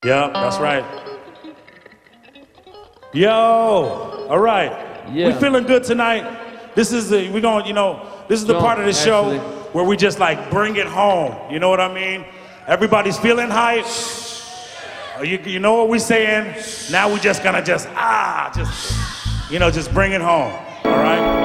Yep, that's right. Yo, all right. Yeah. We feeling good tonight. This is the this is the part of the show where we just like bring it home. You know what I mean? Everybody's feeling hype. You know what we're saying? Now we're just gonna just bring it home. All right?